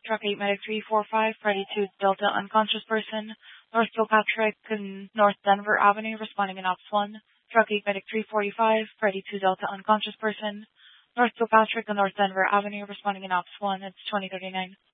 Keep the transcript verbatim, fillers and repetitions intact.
Truck eight Medic three four five, Freddy two Delta unconscious person, North Kilpatrick and North Denver Avenue, responding in Ops one. Truck eight Medic three forty-five, Freddy two Delta unconscious person, North Kilpatrick and North Denver Avenue, responding in Ops one. It's twenty thirty-nine.